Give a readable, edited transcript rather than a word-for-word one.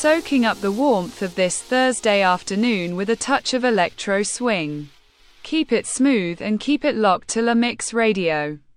soaking up the warmth of this Thursday afternoon with a touch of electro swing. Keep it smooth and keep it locked to La Mix Radio.